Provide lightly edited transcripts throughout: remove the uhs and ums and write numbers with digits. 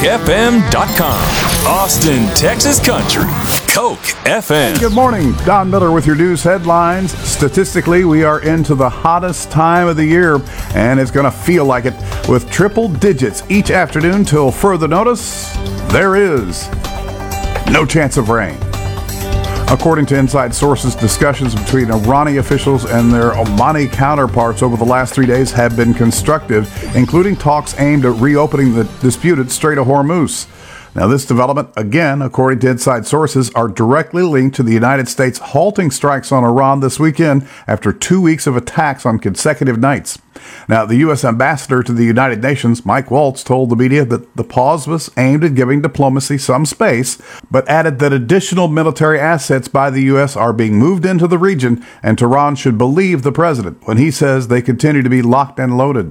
CokeFM.com. Austin, Texas Country. Coke FM. Good morning. Don Miller with your news headlines. Statistically, we are into the hottest time of the year, and it's going to feel like it with triple digits each afternoon till further notice. There is no chance of rain. According to inside sources, discussions between Iranian officials and their Omani counterparts over the last 3 days have been constructive, including talks aimed at reopening the disputed Strait of Hormuz. Now, this development, again, according to inside sources, are directly linked to the United States halting strikes on Iran this weekend after 2 weeks of attacks on consecutive nights. Now, the U.S. ambassador to the United Nations, Mike Waltz, told the media that the pause was aimed at giving diplomacy some space, but added that additional military assets by the U.S. are being moved into the region, and Tehran should believe the president when he says they continue to be locked and loaded.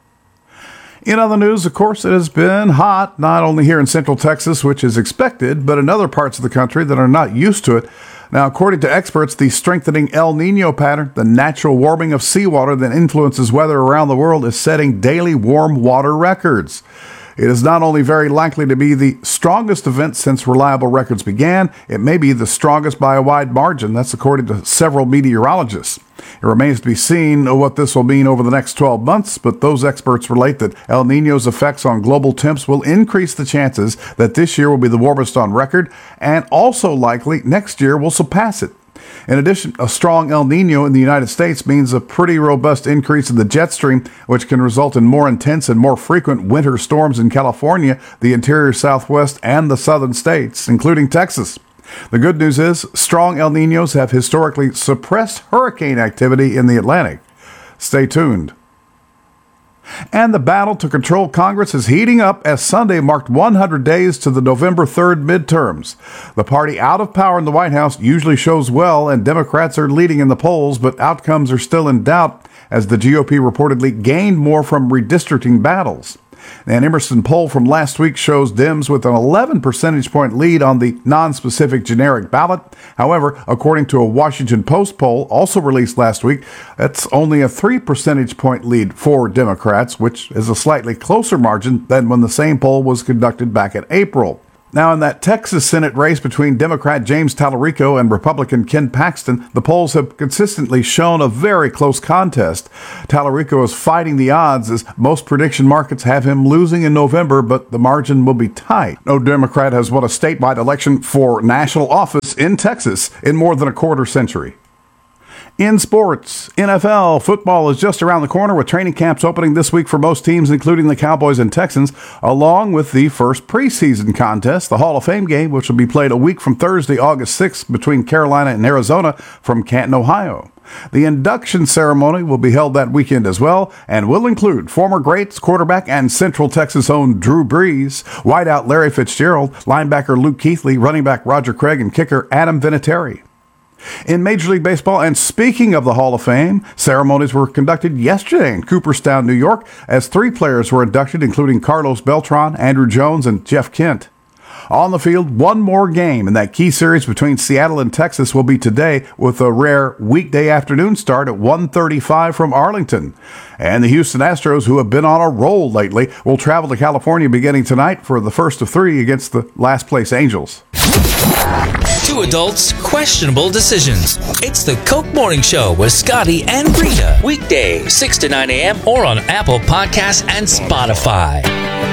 In other news, of course, it has been hot, not only here in Central Texas, which is expected, but in other parts of the country that are not used to it. Now, according to experts, the strengthening El Nino pattern, the natural warming of seawater that influences weather around the world, is setting daily warm water records. It is not only very likely to be the strongest event since reliable records began, it may be the strongest by a wide margin. That's according to several meteorologists. It remains to be seen what this will mean over the next 12 months, but those experts relate that El Niño's effects on global temps will increase the chances that this year will be the warmest on record, and also likely next year will surpass it. In addition, a strong El Nino in the United States means a pretty robust increase in the jet stream, which can result in more intense and more frequent winter storms in California, the interior Southwest, and the southern states, including Texas. The good news is strong El Niños have historically suppressed hurricane activity in the Atlantic. Stay tuned. And the battle to control Congress is heating up as Sunday marked 100 days to the November 3rd midterms. The party out of power in the White House usually shows well, and Democrats are leading in the polls, but outcomes are still in doubt as the GOP reportedly gained more from redistricting battles. An Emerson poll from last week shows Dems with an 11 percentage point lead on the non-specific generic ballot. However, according to a Washington Post poll also released last week, that's only a 3 percentage point lead for Democrats, which is a slightly closer margin than when the same poll was conducted back in April. Now, in that Texas Senate race between Democrat James Talarico and Republican Ken Paxton, the polls have consistently shown a very close contest. Talarico is fighting the odds as most prediction markets have him losing in November, but the margin will be tight. No Democrat has won a statewide election for national office in Texas in more than a quarter century. In sports, NFL football is just around the corner with training camps opening this week for most teams, including the Cowboys and Texans, along with the first preseason contest, the Hall of Fame game, which will be played a week from Thursday, August 6th, between Carolina and Arizona from Canton, Ohio. The induction ceremony will be held that weekend as well and will include former greats, quarterback and Central Texas owned Drew Brees, wideout Larry Fitzgerald, linebacker Luke Kuechly, running back Roger Craig, and kicker Adam Vinatieri. In Major League Baseball, and speaking of the Hall of Fame, ceremonies were conducted yesterday in Cooperstown, New York, as 3 players were inducted, including Carlos Beltran, Andrew Jones, and Jeff Kent. On the field, one more game in that key series between Seattle and Texas will be today, with a rare weekday afternoon start at 1:35 from Arlington. And the Houston Astros, who have been on a roll lately, will travel to California beginning tonight for the first of 3 against the last-place Angels. 2 adults, questionable decisions. It's the Coke Morning Show with Scotty and Rita. Weekday, 6 to 9 a.m. or on Apple Podcasts and Spotify.